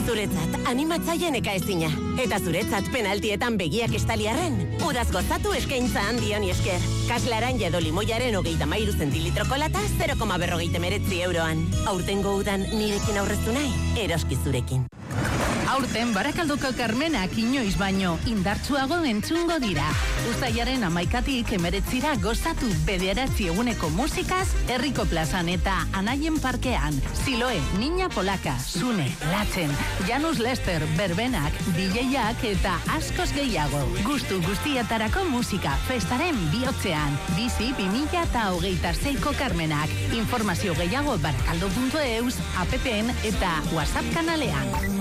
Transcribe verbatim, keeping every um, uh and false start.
Zuretzat animatzaile neka ezina. Eta zuretzat penaltietan begiak estaliarren. Udaz gozatu eskaintza handion esker. Kaslaranja edo limoiaren hogeita mairu zentilitroko lata zero koma berrogeita meretzi euroan. Aurtengo udan nirekin aurreztu nahi, eroski zurekin. Aurten Barakaldoko Karmenak inoiz baino indartsuago entzungo dira. Uztailaren hamaikatik emeretzira gozatu bederatzi eguneko musikaz, Herriko plazan eta Anaien parkean. Siloe, Niña Polaka, Sune, Latzen, Janus Lester, Berbenak, D J-ak eta askoz gehiago. Gustu guztietarako musika festaren bihotzean. Bizi bi mila eta hogeita seiko Karmenak. Informazio gehiago barakaldo puntu eus, appen eta WhatsApp kanalean.